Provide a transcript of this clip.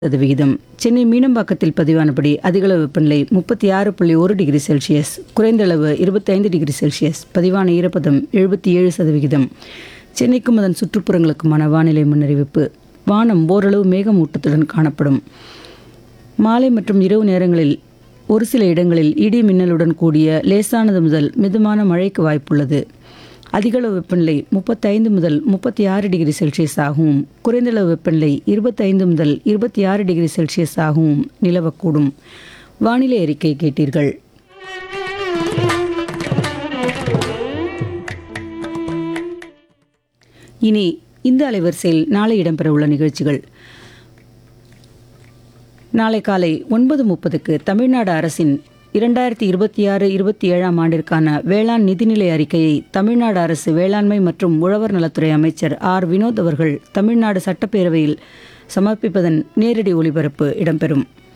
சதவிகிதம். சென்னை மீனம்பாக்கத்தில் பதிவானபடி அதிகளவு வெப்பநிலை 36.1 டிகிரி செல்சியஸ், குறைந்தளவு 25 டிகிரி செல்சியஸ், பதிவான ஈரப்பதம் 77%. சென்னைக்கும் அதன் சுற்றுப்புறங்களுக்குமான வானிலை முன்னறிவிப்பு. வானம் ஓரளவு மேகமூட்டத்துடன் காணப்படும். மாலை மற்றும் இரவு நேரங்களில் ஒரு சில இடங்களில் இடி மின்னலுடன் கூடிய லேசானது முதல் மிதமான மழைக்கு வாய்ப்புள்ளது. அதிகளவு வெப்பநிலை 35 முதல் 36 டிகிரி செல்சியஸ் ஆகவும், குறைந்தளவு வெப்பநிலை 25 முதல் 26 டிகிரி செல்சியஸ் ஆகவும் நிலவக்கூடும். வானிலை அறிக்கை கேட்டீர்கள். இனி இந்த அலைவரிசையில் நாளை இடம்பெறவுள்ள நிகழ்ச்சிகள். நாளை காலை 9:30க்கு தமிழ்நாடு அரசின் 2026-27 ஆண்டிற்கான வேளாண் நிதிநிலை அறிக்கையை தமிழ்நாடு அரசு வேளாண்மை மற்றும் உழவர் நலத்துறை அமைச்சர் ஆர். வினோத் அவர்கள் தமிழ்நாடு சட்டப்பேரவையில் சமர்ப்பிப்பதன் நேரடி ஒலிபரப்பு இடம்பெறும்.